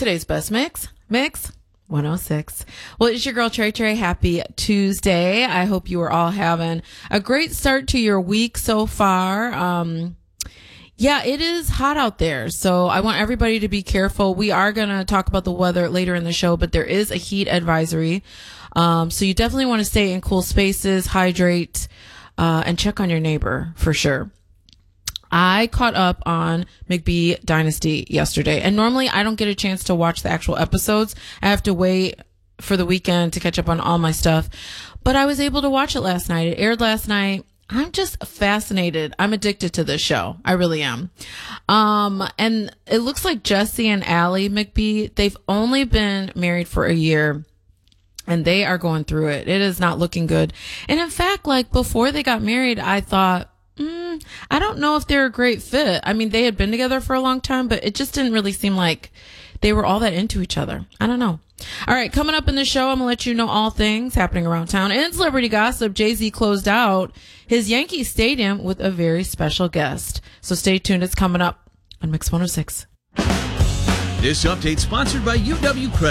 today's best mix. Mix 106. Well, it's your girl Trey. Happy Tuesday. I hope you are all having a great start to your week so far. Yeah, it is hot out there, so I want everybody to be careful. We are going to talk about the weather later in the show, but there is a heat advisory. So you definitely want to stay in cool spaces, hydrate, and check on your neighbor for sure. I caught up on McBee Dynasty yesterday, and normally I don't get a chance to watch the actual episodes. I have to wait for the weekend to catch up on all my stuff, but I was able to watch it last night. It aired last night. I'm just fascinated. I'm addicted to this show. I really am. And it looks like Jesse and Allie McBee, they've only been married for a year and they are going through it. It is not looking good. And in fact, like before they got married, I thought, I don't know if they're a great fit. I mean, they had been together for a long time, but it just didn't really seem like they were all that into each other. I don't know. All right, coming up in the show, I'm going to let you know all things happening around town. In celebrity gossip, Jay-Z closed out his Yankee Stadium with a very special guest. So stay tuned. It's coming up on Mix 106. This update sponsored by UW Credit.